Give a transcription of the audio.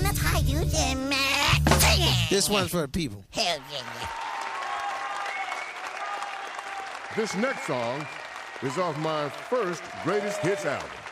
That's high, dude. This one's for the people. Hell yeah. This next song is off my first greatest hits album.